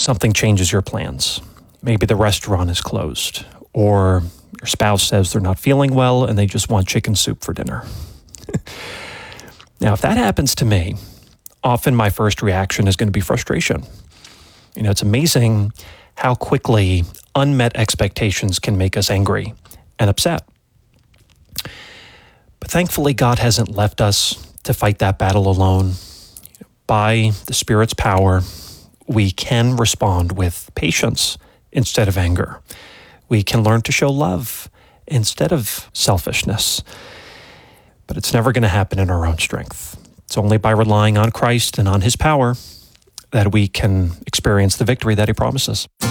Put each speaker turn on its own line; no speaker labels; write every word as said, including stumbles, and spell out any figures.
something changes your plans. Maybe the restaurant is closed, or your spouse says they're not feeling well and they just want chicken soup for dinner. Now, if that happens to me, often my first reaction is going to be frustration. You know, it's amazing how quickly unmet expectations can make us angry and upset. But thankfully, God hasn't left us to fight that battle alone. By the Spirit's power, we can respond with patience instead of anger. We can learn to show love instead of selfishness. But it's never going to happen in our own strength. It's only by relying on Christ and on His power that we can experience the victory that He promises.